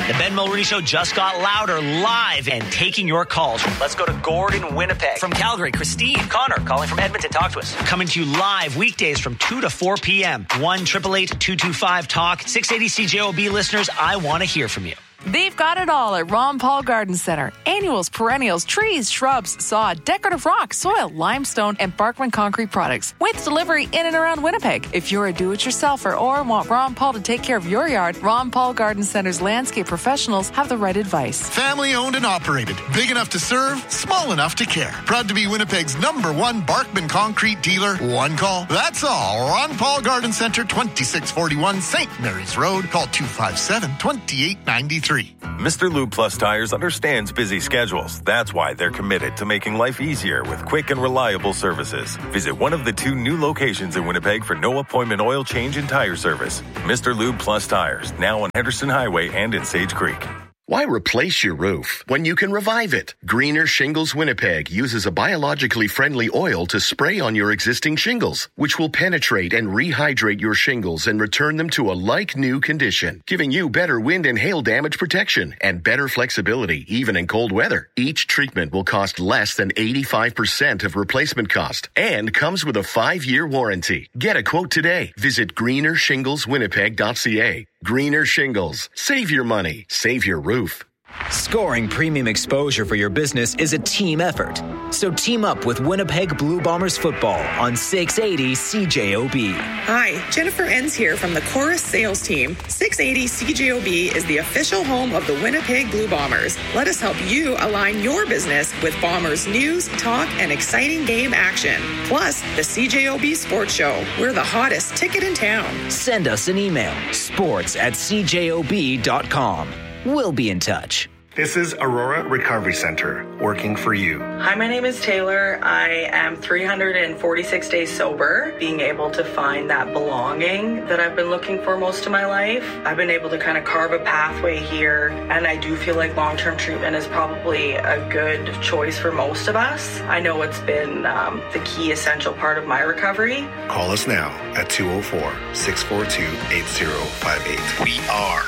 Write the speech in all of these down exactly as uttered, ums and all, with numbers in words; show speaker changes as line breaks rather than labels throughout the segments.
The Ben Mulroney Show just got louder, live, and taking your calls. Let's go to Gordon, Winnipeg. From Calgary, Christine. Connor, calling from Edmonton. Talk to us. Coming to you live weekdays from two to four p.m. one eight eight eight, two two five, talk. six eighty C J O B listeners, I want to hear from you.
They've got it all at Ron Paul Garden Center. Annuals, perennials, trees, shrubs, sod, decorative rock, soil, limestone, and Barkman concrete products. With delivery in and around Winnipeg. If you're a do-it-yourselfer or want Ron Paul to take care of your yard, Ron Paul Garden Center's landscape professionals have the right advice.
Family owned and operated. Big enough to serve, small enough to care. Proud to be Winnipeg's number one Barkman concrete dealer. One call. That's all. Ron Paul Garden Center, twenty-six forty-one Saint Mary's Road. Call two five seven, two eight nine three.
Mister Lube Plus Tires understands busy schedules. That's why they're committed to making life easier with quick and reliable services. Visit one of the two new locations in Winnipeg for no appointment oil change and tire service. Mister Lube Plus Tires, now on Henderson Highway and in Sage Creek.
Why replace your roof when you can revive it? Greener Shingles Winnipeg uses a biologically friendly oil to spray on your existing shingles, which will penetrate and rehydrate your shingles and return them to a like-new condition, giving you better wind and hail damage protection and better flexibility, even in cold weather. Each treatment will cost less than eighty-five percent of replacement cost and comes with a five-year warranty. Get a quote today. Visit greener shingles winnipeg dot c a. Greener Shingles. Save your money. Save your roof.
Scoring premium exposure for your business is a team effort. So team up with Winnipeg Blue Bombers football on six eighty C J O B.
Hi, Jennifer Enns here from the Chorus sales team. six eighty C J O B is the official home of the Winnipeg Blue Bombers. Let us help you align your business with Bombers news, talk, and exciting game action. Plus, the C J O B Sports Show. We're the hottest ticket in town.
Send us an email, sports at c j o b dot com. We'll be in touch.
This is Aurora Recovery Center, working for you.
Hi, my name is Taylor. I am three hundred forty-six days sober, being able to find that belonging that I've been looking for most of my life. I've been able to kind of carve a pathway here, and I do feel like long-term treatment is probably a good choice for most of us. I know it's been um, the key essential part of my recovery.
Call us now at two oh four, six four two, eight oh five eight. We are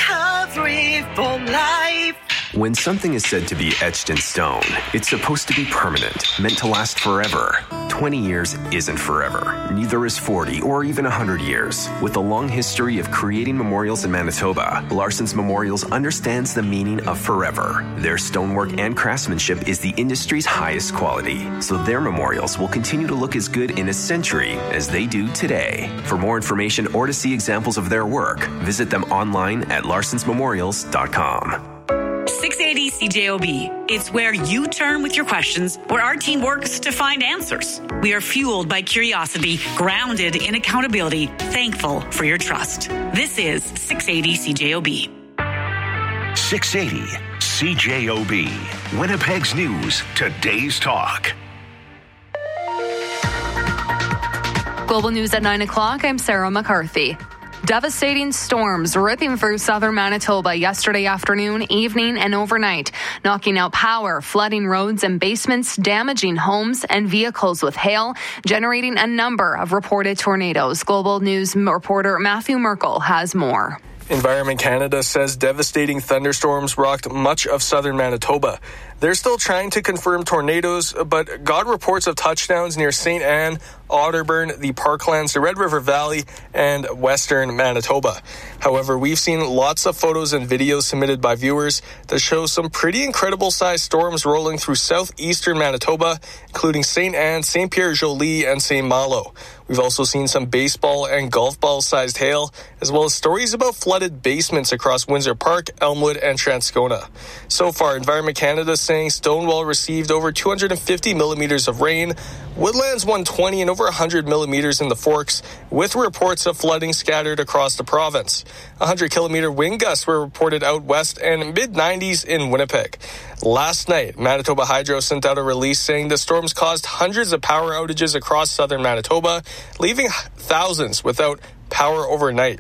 Recovery for Life.
When something is said to be etched in stone, it's supposed to be permanent, meant to last forever. twenty years isn't forever. Neither is forty or even one hundred years. With a long history of creating memorials in Manitoba, Larson's Memorials understands the meaning of forever. Their stonework and craftsmanship is the industry's highest quality, so their memorials will continue to look as good in a century as they do today. For more information or to see examples of their work, visit them online at larsons memorials dot com.
six eighty C J O B. It's where you turn with your questions, where our team works to find answers. We are fueled by curiosity, grounded in accountability, thankful for your trust. This is six eighty C J O B.
six eighty C J O B. Winnipeg's News, today's talk.
Global News at nine o'clock, I'm Sarah McCarthy. Devastating storms ripping through southern Manitoba yesterday afternoon, evening, and overnight, knocking out power, flooding roads and basements, damaging homes and vehicles with hail, generating a number of reported tornadoes. Global News reporter Matthew Merkel has more.
Environment Canada says devastating thunderstorms rocked much of southern Manitoba. They're still trying to confirm tornadoes, but got reports of touchdowns near Saint Anne, Otterburn, the Parklands, the Red River Valley, and western Manitoba. However, we've seen lots of photos and videos submitted by viewers that show some pretty incredible-sized storms rolling through southeastern Manitoba, including Saint Anne, Saint Pierre-Jolie, and Saint Malo. We've also seen some baseball and golf ball-sized hail, as well as stories about flooded basements across Windsor Park, Elmwood, and Transcona. So far, Environment Canada is saying Stonewall received over two hundred fifty millimeters of rain, Woodlands one hundred twenty and over one hundred millimeters in the Forks, with reports of flooding scattered across the province. one hundred kilometer wind gusts were reported out west and mid nineties in Winnipeg. Last night, Manitoba Hydro sent out a release saying the storms caused hundreds of power outages across southern Manitoba, leaving thousands without power overnight.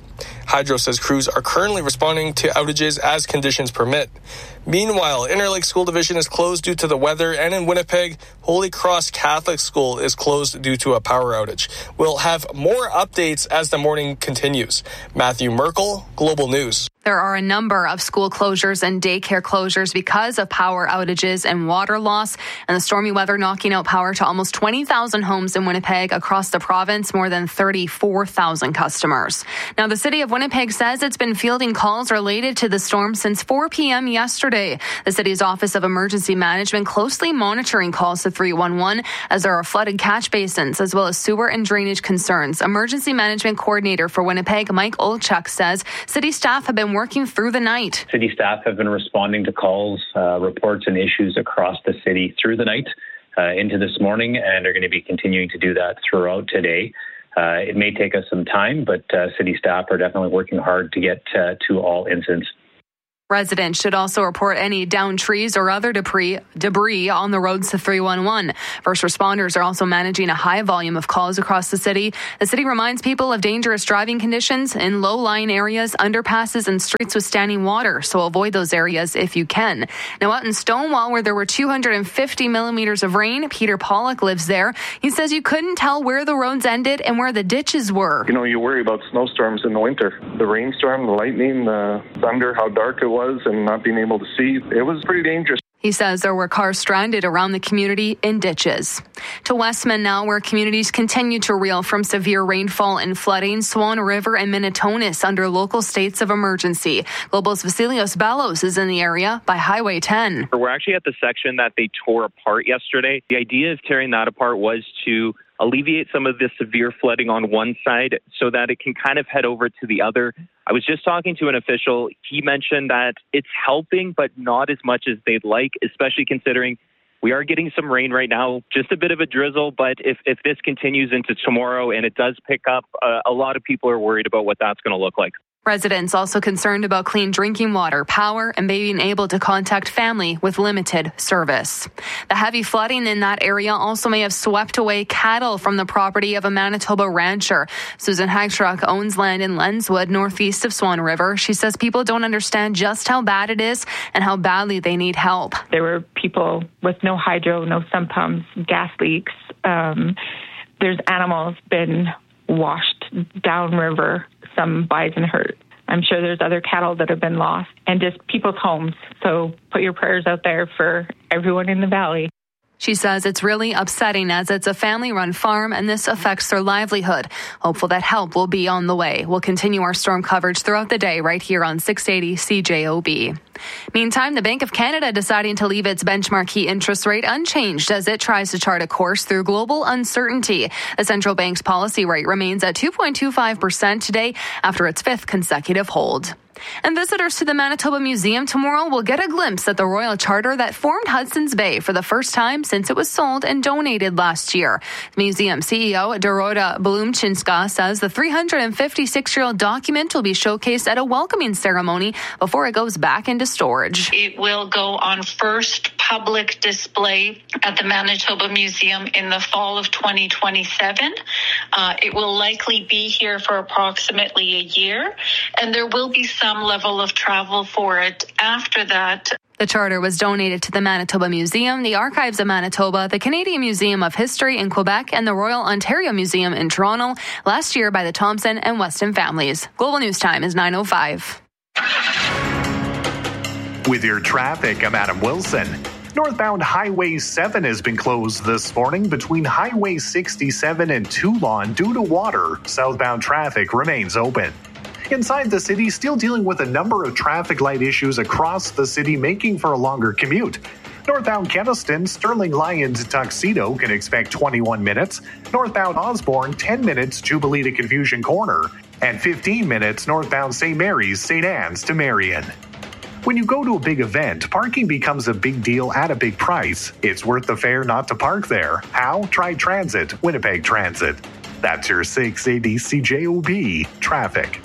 Hydro says crews are currently responding to outages as conditions permit. Meanwhile, Interlake School Division is closed due to the weather, and in Winnipeg, Holy Cross Catholic School is closed due to a power outage. We'll have more updates as the morning continues. Matthew Merkel, Global News.
There are a number of school closures and daycare closures because of power outages and water loss, and the stormy weather knocking out power to almost twenty thousand homes in Winnipeg. Across the province, more than thirty-four thousand customers. Now, the city of Winnipeg says it's been fielding calls related to the storm since four p.m. yesterday. The city's Office of Emergency Management closely monitoring calls to three one one as there are flooded catch basins as well as sewer and drainage concerns. Emergency Management Coordinator for Winnipeg, Mike Olchuk, says city staff have been working through the night.
City staff have been responding to calls, uh, reports, and issues across the city through the night uh, into this morning, and are going to be continuing to do that throughout today. Uh, it may take us some time, but uh, city staff are definitely working hard to get uh, to all incidents.
Residents should also report any downed trees or other debris, debris on the roads to three one one. First responders are also managing a high volume of calls across the city. The city reminds people of dangerous driving conditions in low-lying areas, underpasses, and streets with standing water, so avoid those areas if you can. Now, out in Stonewall, where there were two hundred fifty millimeters of rain, Peter Pollock lives there. He says you couldn't tell where the roads ended and where the ditches were.
You know, you worry about snowstorms in the winter. The rainstorm, the lightning, the thunder, how dark it was. was and not being able to see. It was pretty dangerous.
He says there were cars stranded around the community in ditches. To Westman now, where communities continue to reel from severe rainfall and flooding. Swan River and Minitonis under local states of emergency. Global's Vasilios Bellos is in the area by Highway ten.
We're actually at the section that they tore apart yesterday. The idea of tearing that apart was to alleviate some of the severe flooding on one side so that it can kind of head over to the other. I was just talking to an official. He mentioned that it's helping, but not as much as they'd like, especially considering we are getting some rain right now, just a bit of a drizzle. But if, if this continues into tomorrow and it does pick up, uh, a lot of people are worried about what that's going to look like.
Residents also concerned about clean drinking water, power, and being able to contact family with limited service. The heavy flooding in that area also may have swept away cattle from the property of a Manitoba rancher. Susan Hagtruck owns land in Lenswood, northeast of Swan River. She says people don't understand just how bad it is and how badly they need help.
There were people with no hydro, no sump pumps, gas leaks. Um, there's animals been washed downriver. Some bison hurt. I'm sure there's other cattle that have been lost and just people's homes. So put your prayers out there for everyone in the valley.
She says it's really upsetting as it's a family-run farm and this affects their livelihood. Hopeful that help will be on the way. We'll continue our storm coverage throughout the day right here on six eighty C J O B. Meantime, the Bank of Canada deciding to leave its benchmark key interest rate unchanged as it tries to chart a course through global uncertainty. The central bank's policy rate remains at two point two five percent today after its fifth consecutive hold. And visitors to the Manitoba Museum tomorrow will get a glimpse at the royal charter that formed Hudson's Bay for the first time since it was sold and donated last year. The museum C E O Dorota Blumchinska says the three hundred fifty-six-year-old document will be showcased at a welcoming ceremony before it goes back into storage.
It will go on first public display at the Manitoba Museum in the fall of twenty twenty-seven. Uh, it will likely be here for approximately a year, and there will be some some level of travel for it after that.
The charter was donated to the Manitoba Museum, the Archives of Manitoba, the Canadian Museum of History in Quebec, and the Royal Ontario Museum in Toronto last year by the Thompson and Weston families. Global News Time is nine oh five.
With your traffic, I'm Adam Wilson. Northbound Highway seven has been closed this morning between Highway sixty-seven and Toulon due to water. Southbound traffic remains open. Inside the city, still dealing with a number of traffic light issues across the city, making for a longer commute. Northbound Keniston, Sterling Lions Tuxedo can expect twenty-one minutes. Northbound Osborne, ten minutes, Jubilee to Confusion Corner. And fifteen minutes, northbound Saint Mary's, Saint Anne's to Marion. When you go to a big event, parking becomes a big deal at a big price. It's worth the fare not to park there. How? Try Transit, Winnipeg Transit. That's your six eighty C J O B traffic.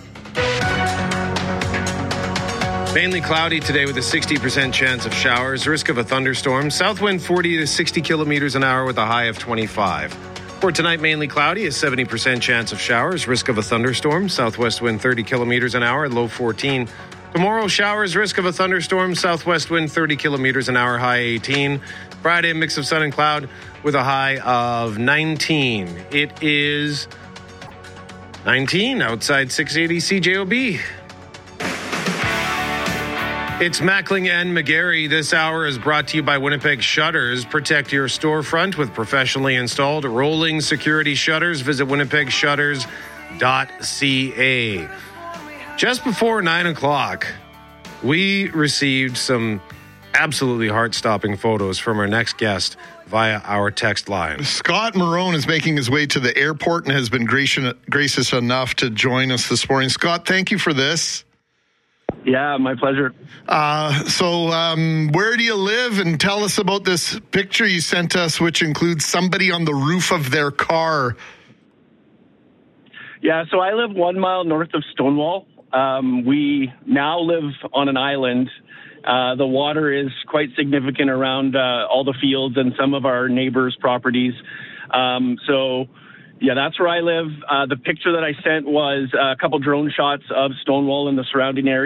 Mainly cloudy today with a sixty percent chance of showers, risk of a thunderstorm. South wind forty to sixty kilometers an hour with a high of twenty-five. For tonight, mainly cloudy, a seventy percent chance of showers, risk of a thunderstorm, southwest wind thirty kilometers an hour, low fourteen. Tomorrow, showers, risk of a thunderstorm, southwest wind thirty kilometers an hour, high eighteen. Friday, a mix of sun and cloud with a high of nineteen. It is nineteen outside six eighty C J O B. It's Mackling and McGarry. This hour is brought to you by Winnipeg Shutters. Protect your storefront with professionally installed rolling security shutters. Visit winnipeg shutters dot c a. Just before nine o'clock, we received some absolutely heart-stopping photos from our next guest via our text line.
Scott Marone is making his way to the airport and has been gracious, gracious enough to join us this morning. Scott, thank you for this.
Yeah, my pleasure.
Uh, so um, where do you live? And tell us about this picture you sent us, which includes somebody on the roof of their car.
Yeah, so I live one mile north of Stonewall. Um, we now live on an island. Uh, the water is quite significant around uh, all the fields and some of our neighbors' properties. Um, so... Yeah, that's where I live. Uh, the picture that I sent was a couple drone shots of Stonewall and the surrounding area.